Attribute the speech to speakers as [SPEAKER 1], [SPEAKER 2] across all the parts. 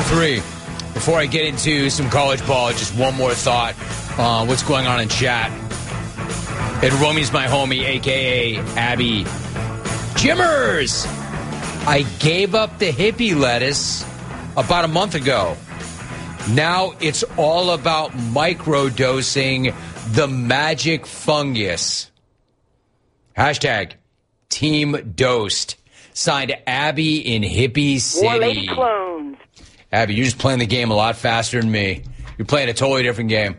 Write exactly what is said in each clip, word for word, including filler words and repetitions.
[SPEAKER 1] three. Before I get into some college ball, just one more thought on uh, what's going on in chat. And Romy's my homie, a k a. Abby Jimmers. I gave up the hippie lettuce about a month ago. Now it's all about microdosing the magic fungus. Hashtag Team Dosed. Signed Abby in Hippie City.
[SPEAKER 2] War Lady clones.
[SPEAKER 1] Abby, you're just playing the game a lot faster than me. You're playing a totally different game.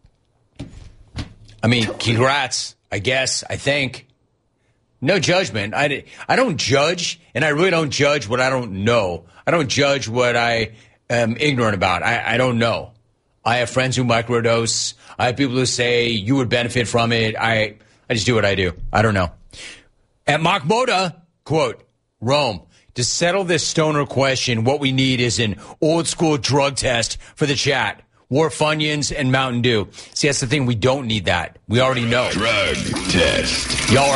[SPEAKER 1] I mean, congrats, I guess, I think. No judgment. I, I don't judge, and I really don't judge what I don't know. I don't judge what I am ignorant about. I, I don't know. I have friends who microdose. I have people who say you would benefit from it. I, I just do what I do. I don't know. At Machmoda, quote, Rome, to settle this stoner question, what we need is an old-school drug test for the chat. War Funyuns and Mountain Dew. See, that's the thing. We don't need that. We already know.
[SPEAKER 3] Drug test.
[SPEAKER 1] Y'all are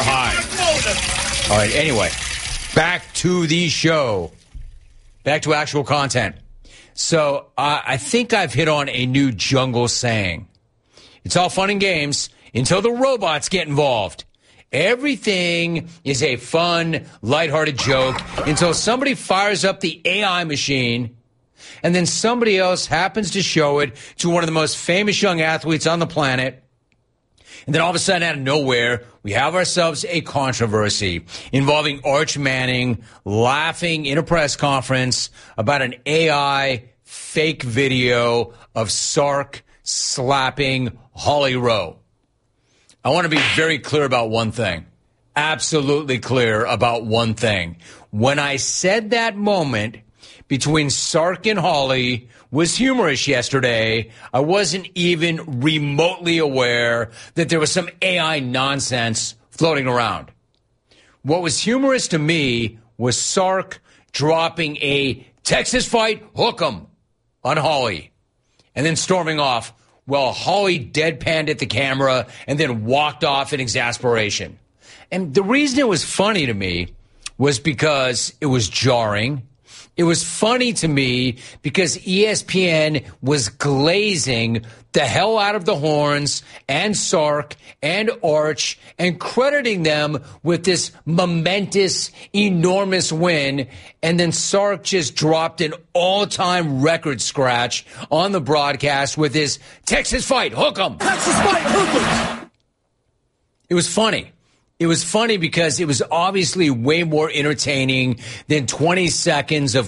[SPEAKER 1] high. All right, anyway, back to the show. Back to actual content. So uh, I think I've hit on a new jungle saying. It's all fun and games until the robots get involved. Everything is a fun, lighthearted joke until somebody fires up the A I machine and then somebody else happens to show it to one of the most famous young athletes on the planet. And then all of a sudden, out of nowhere, we have ourselves a controversy involving Arch Manning laughing in a press conference about an A I fake video of Sark slapping Holly Rowe. I want to be very clear about one thing. Absolutely clear about one thing. When I said that moment between Sark and Holly was humorous yesterday, I wasn't even remotely aware that there was some A I nonsense floating around. What was humorous to me was Sark dropping a Texas fight hook 'em on Holly and then storming off while Holly deadpanned at the camera and then walked off in exasperation. And the reason it was funny to me was because it was jarring. It was funny to me because E S P N was glazing the hell out of the Horns and Sark and Arch and crediting them with this momentous, enormous win. And then Sark just dropped an all-time record scratch on the broadcast with his Texas fight, hook 'em. Texas fight, hook 'em. It was funny. It was funny because it was obviously way more entertaining than twenty seconds of